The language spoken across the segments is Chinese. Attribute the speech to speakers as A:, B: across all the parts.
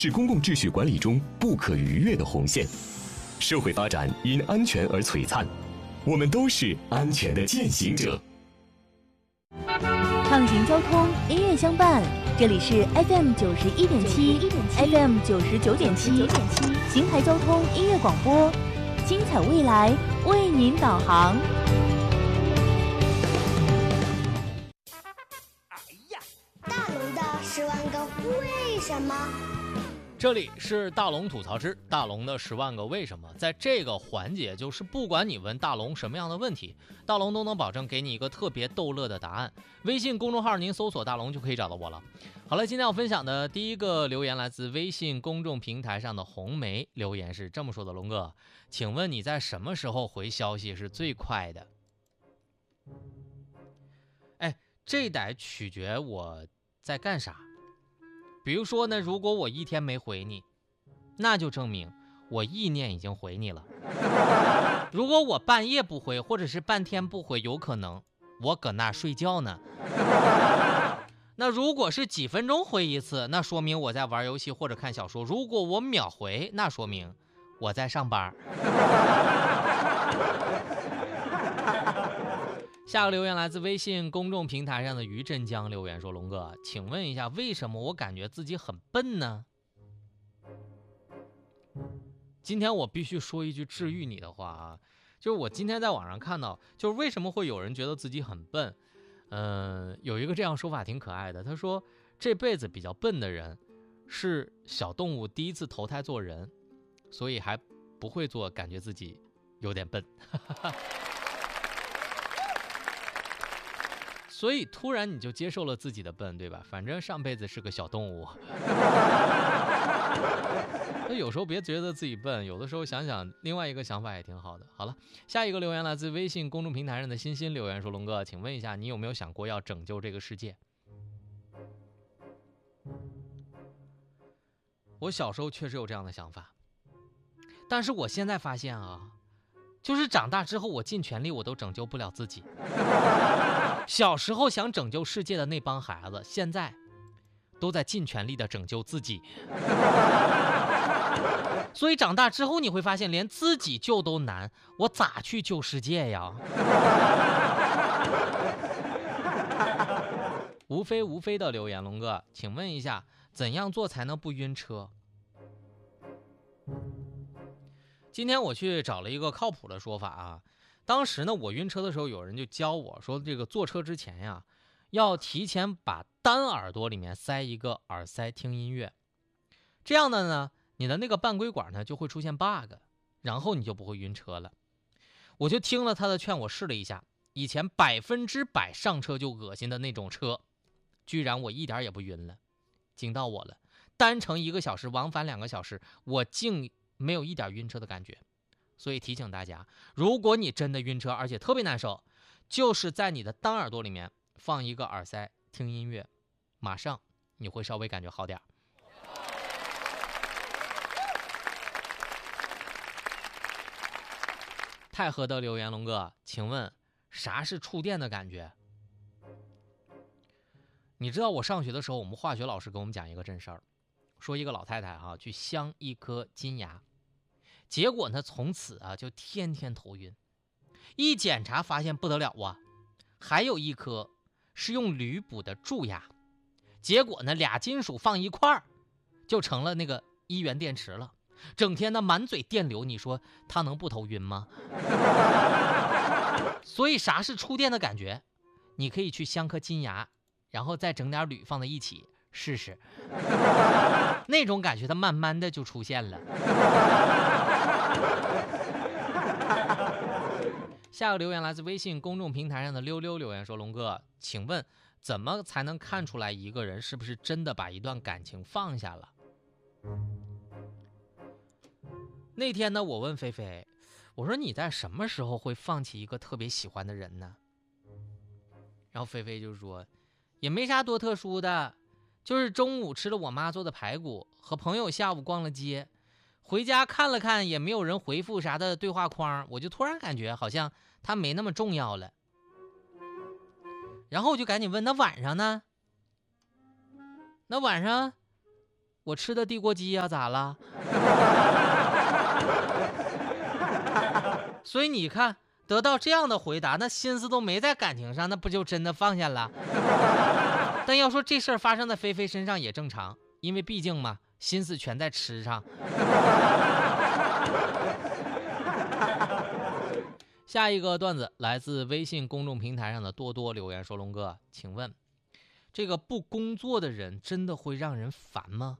A: 是公共秩序管理中不可逾越的红线。社会发展因安全而璀璨，我们都是安全的践行者。
B: 畅行交通，音乐相伴，这里是 FM 91.7 FM 99.7邢台交通音乐广播，精彩未来为您导航。
C: 大龙的10万个为什么。
D: 这里是大龙吐槽之大龙的10万个为什么。在这个环节，就是不管你问大龙什么样的问题，大龙都能保证给你一个特别逗乐的答案。微信公众号您搜索大龙就可以找到我了。好了，今天要分享的第一个留言来自微信公众平台上的红梅，留言是这么说的：龙哥，请问你在什么时候回消息是最快的？这得取决我在干啥。比如说呢，如果我一天没回你，那就证明我意念已经回你了。如果我半夜不回，或者是半天不回，有可能我搁那睡觉呢。那如果是几分钟回一次，那说明我在玩游戏或者看小说。如果我秒回，那说明我在上班。下个留言来自微信公众平台上的于振江，留言说：龙哥，请问一下，为什么我感觉自己很笨呢？今天我必须说一句治愈你的话啊，就是我今天在网上看到，就是为什么会有人觉得自己很笨。有一个这样说法挺可爱的，他说这辈子比较笨的人是小动物第一次投胎做人，所以还不会做，感觉自己有点笨。所以突然你就接受了自己的笨，对吧？反正上辈子是个小动物。有时候别觉得自己笨，有的时候想想另外一个想法也挺好的。好了，下一个留言来自微信公众平台上的欣欣，留言说：龙哥，请问一下，你有没有想过要拯救这个世界？我小时候确实有这样的想法，但是我现在发现啊，就是长大之后我尽全力我都拯救不了自己。小时候想拯救世界的那帮孩子，现在都在尽全力的拯救自己。所以长大之后你会发现，连自己救都难，我咋去救世界呀？无非的留言，龙哥，请问一下，怎样做才能不晕车？今天我去找了一个靠谱的说法啊。当时呢，我晕车的时候，有人就教我说，这个坐车之前呀，要提前把单耳朵里面塞一个耳塞听音乐，这样的呢，你的那个半规管呢就会出现 bug， 然后你就不会晕车了。我就听了他的劝，我试了一下，以前100%上车就恶心的那种车，居然我一点也不晕了，惊到我了。单程1个小时，往返2个小时，我竟没有一点晕车的感觉。所以提醒大家，如果你真的晕车，而且特别难受，就是在你的单耳朵里面放一个耳塞听音乐，马上你会稍微感觉好点。太和的留言，龙哥，请问啥是触电的感觉？你知道我上学的时候，我们化学老师给我们讲一个真事儿，说一个老太太去镶一颗金牙，结果呢，从此就天天头晕。一检查发现不得了啊，还有一颗是用铝补的蛀牙。结果呢，俩金属放一块儿，就成了那个1元电池了。整天呢满嘴电流，你说他能不头晕吗？所以啥是触电的感觉？你可以去镶颗金牙，然后再整点铝放在一起试试，那种感觉它慢慢的就出现了。下个留言来自微信公众平台上的溜溜，留言说：龙哥，请问怎么才能看出来一个人是不是真的把一段感情放下了？那天呢，我问菲菲，我说你在什么时候会放弃一个特别喜欢的人呢？然后菲菲就说，也没啥多特殊的，就是中午吃了我妈做的排骨，和朋友下午逛了街，回家看了看也没有人回复啥的对话框，我就突然感觉好像他没那么重要了。然后我就赶紧问，那晚上呢？那晚上我吃的地锅鸡呀，咋了？所以你看，得到这样的回答，那心思都没在感情上，那不就真的放下了？但要说这事儿发生在菲菲身上也正常，因为毕竟嘛，心思全在吃上。下一个段子来自微信公众平台上的多多留言说：龙哥，请问这个不工作的人真的会让人烦吗？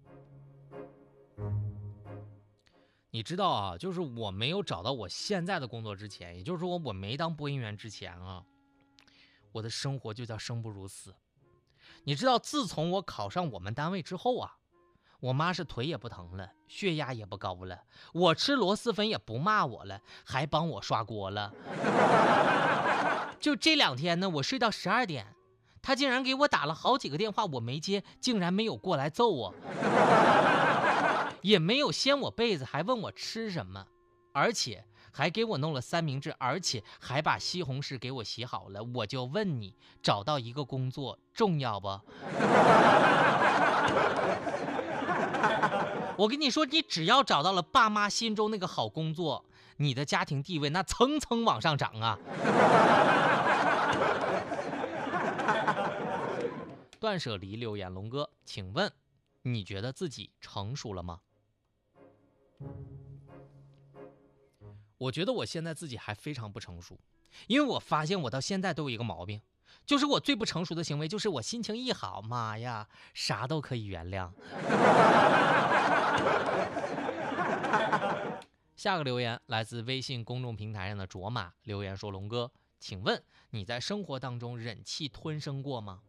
D: 你知道啊，就是我没有找到我现在的工作之前，也就是说我没当播音员之前啊，我的生活就叫生不如死。你知道自从我考上我们单位之后啊，我妈是腿也不疼了，血压也不高了，我吃螺蛳粉也不骂我了，还帮我刷锅了。就这2天呢，我睡到12点，她竟然给我打了好几个电话，我没接，竟然没有过来揍我。也没有掀我被子，还问我吃什么，而且还给我弄了三明治，而且还把西红柿给我洗好了。我就问你，找到一个工作重要不？我跟你说，你只要找到了爸妈心中那个好工作，你的家庭地位那层层往上涨啊。断舍离留言：龙哥，请问你觉得自己成熟了吗？我觉得我现在自己还非常不成熟，因为我发现我到现在都有一个毛病，就是我最不成熟的行为就是我心情一好，妈呀，啥都可以原谅。下个留言来自微信公众平台上的卓玛留言说：龙哥，请问你在生活当中忍气吞声过吗？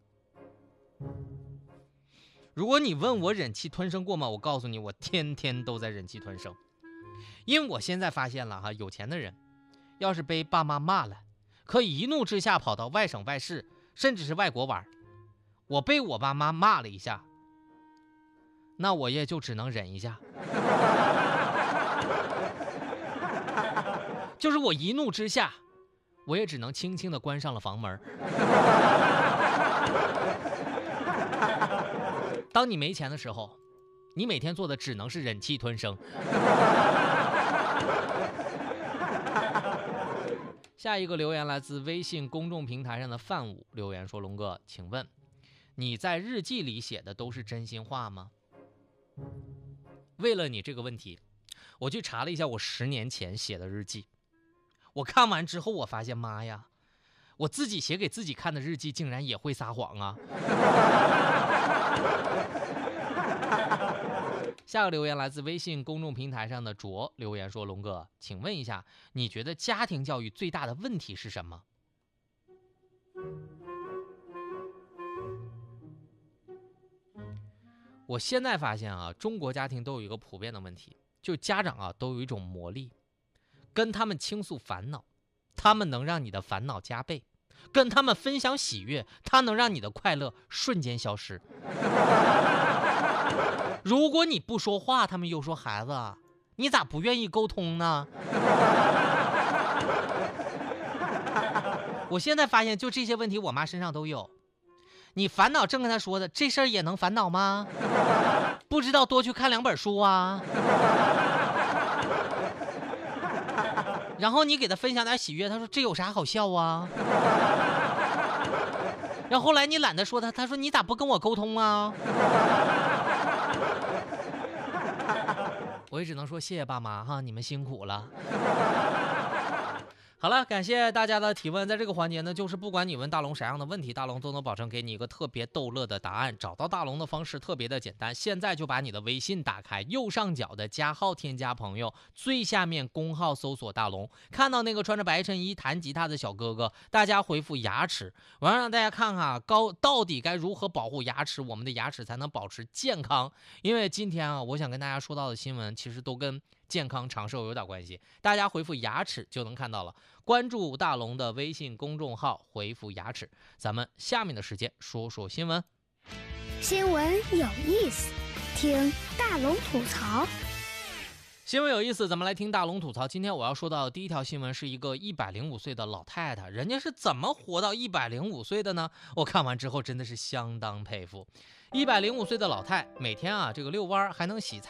D: 如果你问我忍气吞声过吗，我告诉你，我天天都在忍气吞声。因为我现在发现了哈，有钱的人要是被爸妈骂了，可以一怒之下跑到外省外市，甚至是外国玩。我被我爸妈骂了一下，那我也就只能忍一下。就是我一怒之下，我也只能轻轻地关上了房门。当你没钱的时候，你每天做的只能是忍气吞声。下一个留言来自微信公众平台上的范武留言说：龙哥，请问你在日记里写的都是真心话吗？为了你这个问题，我去查了一下我10年前写的日记。我看完之后，我发现妈呀，我自己写给自己看的日记竟然也会撒谎啊。下个留言来自微信公众平台上的卓留言说：龙哥，请问一下，你觉得家庭教育最大的问题是什么？我现在发现啊，中国家庭都有一个普遍的问题，就家长啊都有一种魔力，跟他们倾诉烦恼，他们能让你的烦恼加倍；跟他们分享喜悦，他能让你的快乐瞬间消失。如果你不说话，他们又说孩子，你咋不愿意沟通呢？我现在发现，就这些问题，我妈身上都有。你烦恼正跟她说的，这事儿也能烦恼吗？不知道多去看2本书啊。然后你给她分享点喜悦，她说这有啥好笑啊？然后后来你懒得说她说你咋不跟我沟通啊？我也只能说谢谢爸妈哈，你们辛苦了。好了，感谢大家的提问。在这个环节呢，就是不管你问大龙啥样的问题，大龙都能保证给你一个特别逗乐的答案。找到大龙的方式特别的简单，现在就把你的微信打开，右上角的加号添加朋友，最下面公号搜索大龙，看到那个穿着白衬衣弹吉他的小哥哥，大家回复牙齿，我要让大家看看到底该如何保护牙齿，我们的牙齿才能保持健康。因为今天啊，我想跟大家说到的新闻其实都跟健康长寿有点关系，大家回复牙齿就能看到了。关注大龙的微信公众号，回复牙齿。咱们下面的时间说说新闻。
C: 新闻有意思，听大龙吐槽。
D: 新闻有意思，咱们来听大龙吐槽。今天我要说到的第一条新闻是一个105岁的老太太，人家是怎么活到105岁的呢？我看完之后真的是相当佩服。105岁的老太每天这个遛弯还能洗菜。